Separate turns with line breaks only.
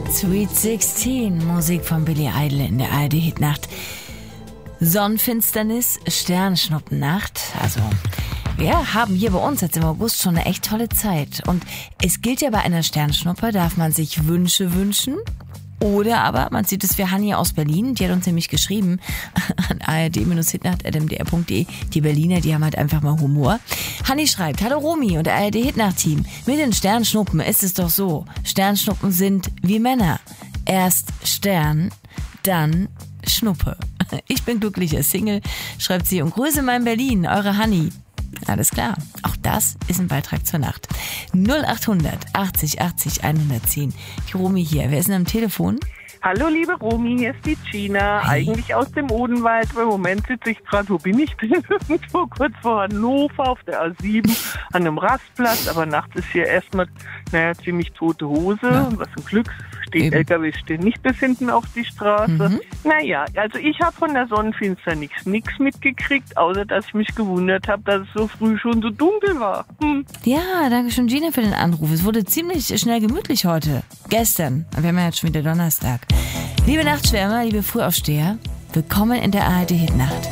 Sweet 16, Musik von Billy Idol in der ARD-Hitnacht. Sonnenfinsternis, Sternschnuppennacht. Also, wir haben hier bei uns jetzt im August schon eine echt tolle Zeit. Und es gilt ja, bei einer Sternschnuppe darf man sich Wünsche wünschen. Oder aber, man sieht es für Hanni aus Berlin, die hat uns nämlich geschrieben an ard-hitnacht@mdr.de. Die Berliner, die haben halt einfach mal Humor. Hanni schreibt: Hallo Romy und ARD-Hitnacht-Team. Mit den Sternschnuppen ist es doch so. Sternschnuppen sind wie Männer. Erst Stern, dann Schnuppe. Ich bin glücklicher Single, schreibt sie, und grüße mein Berlin, eure Hanni. Alles klar, auch das ist ein Beitrag zur Nacht. 0800 80 80 110. Die Romy hier, wer ist denn am Telefon?
Hallo liebe Romy, hier ist die Gina, eigentlich aus dem Odenwald. Im Moment sitze ich gerade, wo bin ich denn? Irgendwo kurz vor Hannover auf der A7 an einem Rastplatz, aber nachts ist hier erstmal, ziemlich tote Hose. Ja. Und was zum Glück, LKW stehen nicht bis hinten auf die Straße. Also ich habe von der Sonnenfinsternis nichts mitgekriegt, außer dass ich mich gewundert habe, dass es so früh schon so dunkel war.
Ja, danke schön Gina für den Anruf. Es wurde ziemlich schnell gemütlich heute. Gestern, wir haben ja jetzt schon wieder Donnerstag. Liebe Nachtschwärmer, liebe Frühaufsteher, willkommen in der ARD-Hitnacht.